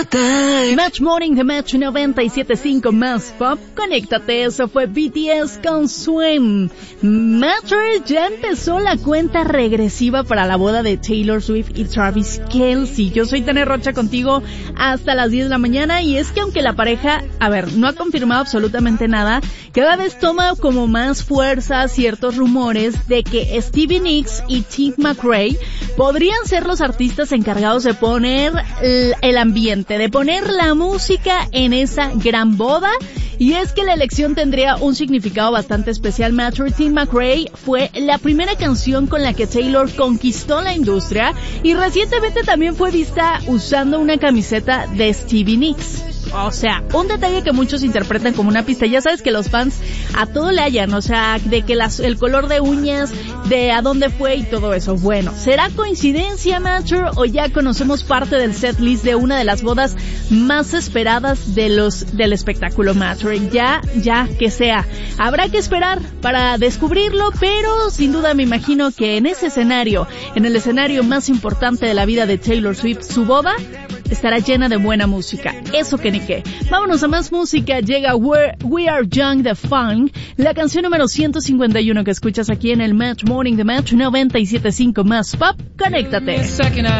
Match Morning de Match 97.5 más pop. Conéctate, eso fue BTS con Swim. Matter ya empezó la cuenta regresiva para la boda de Taylor Swift y Travis Kelce. Yo soy Tania Rocha contigo hasta las 10 de la mañana y es que aunque la pareja, no ha confirmado absolutamente nada, cada vez toma como más fuerza ciertos rumores de que Stevie Nicks y Tim McRae podrían ser los artistas encargados de poner el ambiente, de poner la música en esa gran boda. Y es que la elección tendría un significado bastante especial. Matter, Tim McRae fue la primera canción con la que Taylor conquistó la industria y recientemente también fue vista usando una camiseta de Stevie Nicks. O sea, un detalle que muchos interpretan como una pista. Ya sabes que los fans a todo le hallan, o sea, de que el color de uñas, de a dónde fue y todo eso. Bueno, ¿será coincidencia, Matter, o ya conocemos parte del setlist de una de las bodas más esperadas del espectáculo Matter? Ya que sea. Habrá que esperar para descubrirlo, pero sin duda me imagino que en ese escenario, en el escenario más importante de la vida de Taylor Swift, su boda estará llena de buena música. Eso que ni qué. Vámonos a más música. Llega We Are Young de Funk, la canción número 151 que escuchas aquí en el Match Morning de Match 97.5 más pop. Conéctate.